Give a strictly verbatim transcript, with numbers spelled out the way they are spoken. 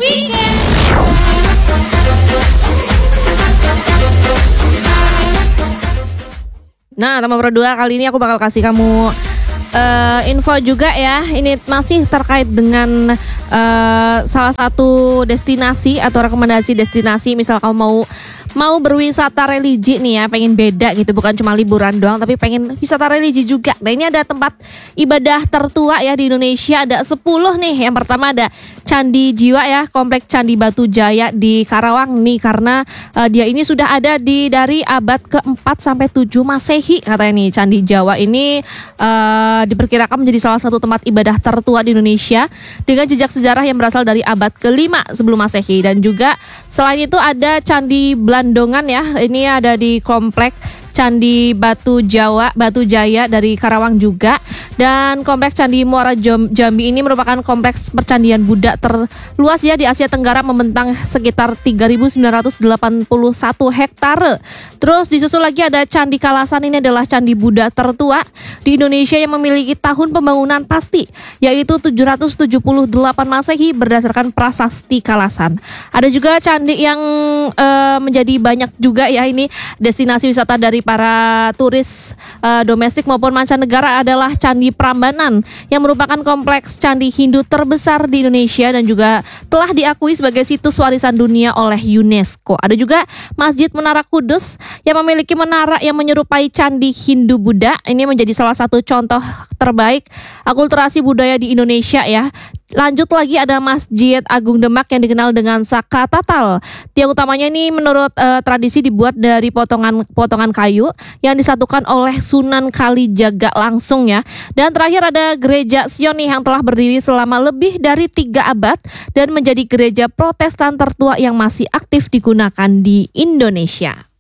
Weekend. Nah, nomor berdua kali ini aku bakal kasih kamu uh, info juga ya. Ini masih terkait dengan uh, salah satu destinasi atau rekomendasi destinasi. Misal kamu mau mau berwisata religi nih ya, pengen beda gitu, bukan cuma liburan doang tapi pengen wisata religi juga. Nah, ini ada tempat ibadah tertua ya di Indonesia, ada sepuluh nih. Yang pertama ada Candi Jiwa ya, Kompleks Candi Batu Jaya di Karawang nih, karena uh, dia ini sudah ada di dari abad keempat sampai tujuh Masehi katanya nih. Candi Jawa ini uh, diperkirakan menjadi salah satu tempat ibadah tertua di Indonesia dengan jejak sejarah yang berasal dari abad kelima sebelum Masehi. Dan juga selain itu ada Candi Blandongan ya, ini ada di Kompleks Candi Batu Jawa, Batu Jaya dari Karawang juga. Dan Kompleks Candi Muara Jambi ini merupakan kompleks percandian Buddha terluas ya di Asia Tenggara, membentang sekitar tiga ribu sembilan ratus delapan puluh satu hektare. Terus disusul lagi ada Candi Kalasan, ini adalah candi Buddha tertua di Indonesia yang memiliki tahun pembangunan pasti, yaitu tujuh ratus tujuh puluh delapan Masehi berdasarkan prasasti Kalasan. Ada juga candi yang uh, menjadi banyak juga ya, ini destinasi wisata dari para turis uh, domestik maupun mancanegara, adalah Candi Prambanan yang merupakan kompleks candi Hindu terbesar di Indonesia dan juga telah diakui sebagai situs warisan dunia oleh UNESCO. Ada juga Masjid Menara Kudus yang memiliki menara yang menyerupai candi Hindu Buddha. Ini menjadi salah satu contoh terbaik akulturasi budaya di Indonesia ya. Lanjut lagi ada Masjid Agung Demak yang dikenal dengan Saka Tatal. Tiang utamanya ini menurut uh, tradisi dibuat dari potongan-potongan kayu yang disatukan oleh Sunan Kalijaga langsung ya. Dan terakhir ada Gereja Sion nih yang telah berdiri selama lebih dari tiga abad dan menjadi gereja Protestan tertua yang masih aktif digunakan di Indonesia.